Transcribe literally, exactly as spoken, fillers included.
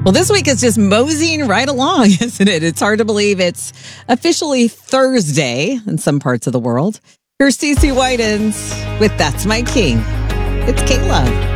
Well, this week is just moseying right along, isn't it? It's hard to believe it's officially Thursday in some parts of the world. Here's Cece Whitens with That's My King. It's K-Love.